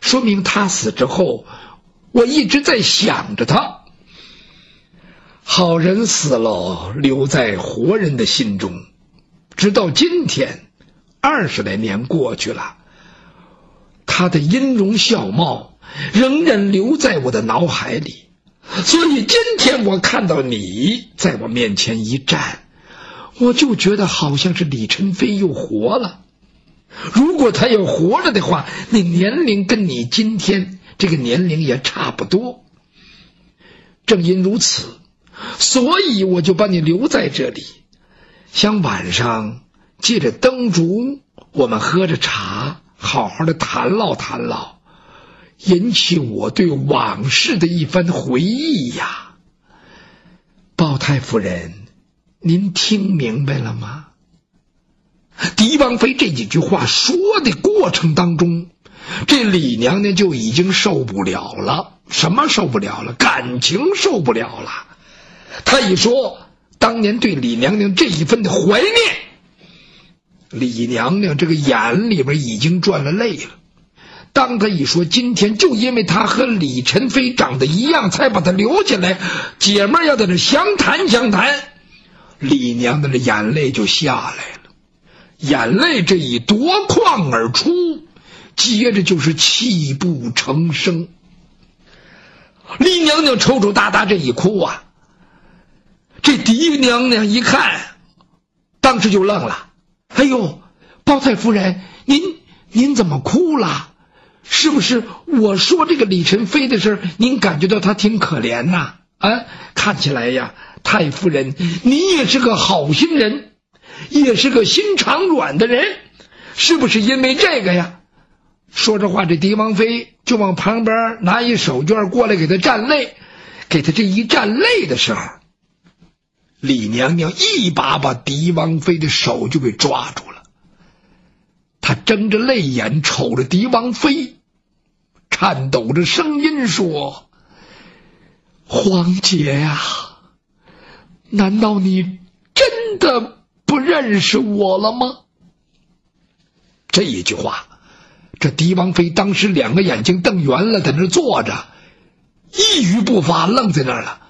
说明他死之后，我一直在想着他。好人死了，留在活人的心中，直到今天，20来年过去了，他的音容笑貌仍然留在我的脑海里。所以今天我看到你在我面前一站，我就觉得好像是李宸飞又活了。如果他要活着的话，那年龄跟你今天这个年龄也差不多。正因如此，所以我就把你留在这里，想晚上借着灯烛，我们喝着茶，好好的谈唠谈唠，引起我对往事的一番回忆呀。鲍太夫人，您听明白了吗？狄王妃这几句话说的过程当中，这李娘娘就已经受不了了。什么受不了了？感情受不了了。她一说当年对李娘娘这一份的怀念，李娘娘这个眼里边已经转了泪了。当她一说今天就因为她和李宸飞长得一样才把她留下来，姐妹要在这相谈相谈，李娘娘的眼泪就下来了。眼泪这一夺眶而出，接着就是泣不成声。李娘娘抽抽搭搭这一哭啊，这狄娘娘一看，当时就愣了。哎呦，鲍太夫人，您怎么哭了？是不是我说这个李宸飞的事您感觉到他挺可怜呐？看起来呀，太夫人你也是个好心人，也是个心肠软的人，是不是因为这个呀？说着话，这狄王妃就往旁边拿一手绢过来给他蘸泪。给他这一蘸泪的时候，李娘娘一把把狄王妃的手就给抓住了。她睁着泪眼瞅着狄王妃，颤抖着声音说：皇姐呀，难道你真的不认识我了吗？这一句话，这狄王妃当时两个眼睛瞪圆了，在那坐着一语不发，愣在那儿了。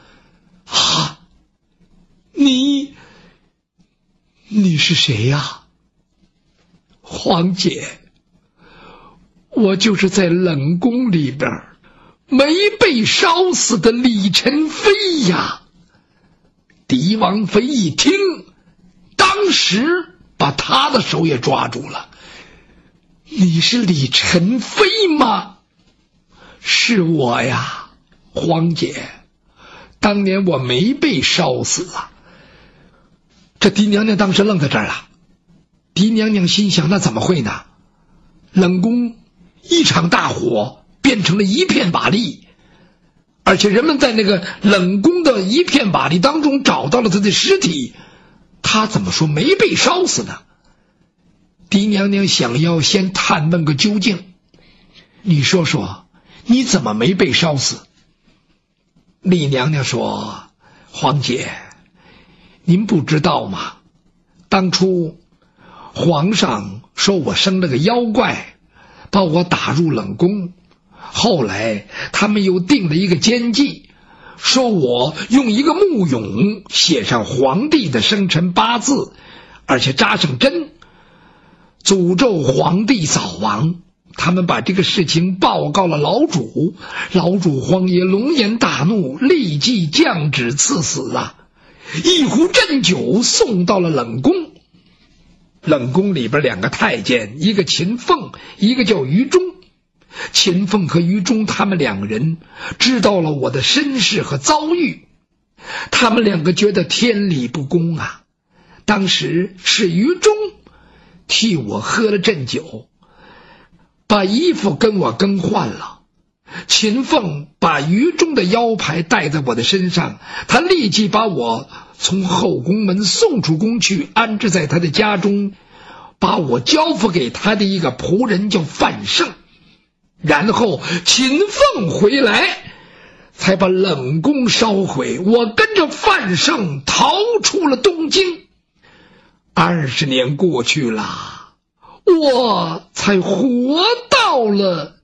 你是谁呀？皇姐，我就是在冷宫里边没被烧死的李宸飞呀。狄王妃一听，当时把他的手也抓住了。你是李宸飞吗？是我呀，皇姐，当年我没被烧死啊。这狄娘娘当时愣在这儿了。狄娘娘心想，那怎么会呢？冷宫一场大火变成了一片瓦砾，而且人们在那个冷宫的一片瓦砾当中找到了他的尸体，他怎么说没被烧死呢？狄娘娘想要先探问个究竟，你说说你怎么没被烧死？李娘娘说，皇姐，您不知道吗？当初皇上说我生了个妖怪，把我打入冷宫，后来他们又定了一个奸计，说我用一个木俑写上皇帝的生辰八字，而且扎上针，诅咒皇帝早亡。他们把这个事情报告了老主，老主皇爷龙颜大怒，立即降旨赐死啊！一壶鸩酒送到了冷宫。冷宫里边两个太监，一个秦凤，一个叫于中。秦凤和于中他们两个人知道了我的身世和遭遇，他们两个觉得天理不公啊。当时是于中替我喝了鸩酒，把衣服跟我更换了。秦凤把于中的腰牌戴在我的身上，他立即把我从后宫门送出宫去，安置在他的家中，把我交付给他的一个仆人叫范胜。然后秦凤回来，才把冷宫烧毁，我跟着范胜逃出了东京。20年过去了，我才活到了